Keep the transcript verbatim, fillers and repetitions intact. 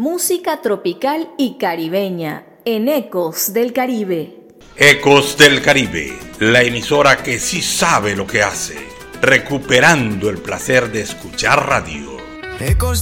Música tropical y caribeña en Ecos del Caribe. Ecos del Caribe, la emisora que sí sabe lo que hace, recuperando el placer de escuchar radio. Ecos